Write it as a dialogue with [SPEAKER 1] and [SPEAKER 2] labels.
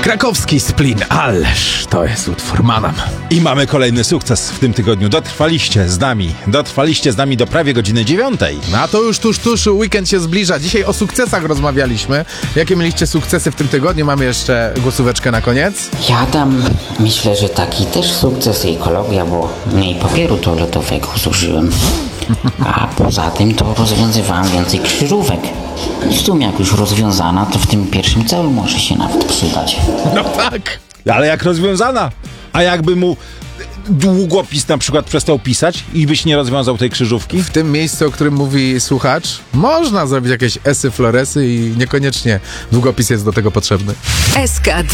[SPEAKER 1] Krakowski Splin, ależ to jest utwór Manam.
[SPEAKER 2] I mamy kolejny sukces w tym tygodniu. Dotrwaliście z nami do prawie godziny 9.
[SPEAKER 1] A to już tuż, weekend się zbliża. Dzisiaj o sukcesach rozmawialiśmy. Jakie mieliście sukcesy w tym tygodniu? Mamy jeszcze głosóweczkę na koniec.
[SPEAKER 3] Ja dam, myślę, że taki też sukces ekologia, bo mniej papieru toaletowego zużyłem. A poza tym to rozwiązywałem więcej krzyżówek. W sumie jak już rozwiązana, to w tym pierwszym celu może się nawet przydać.
[SPEAKER 1] No tak.
[SPEAKER 2] Ale jak rozwiązana? A jakby mu długopis na przykład przestał pisać i byś nie rozwiązał tej krzyżówki?
[SPEAKER 1] W tym miejscu, o którym mówi słuchacz, można zrobić jakieś esy, floresy i niekoniecznie długopis jest do tego potrzebny.
[SPEAKER 4] SK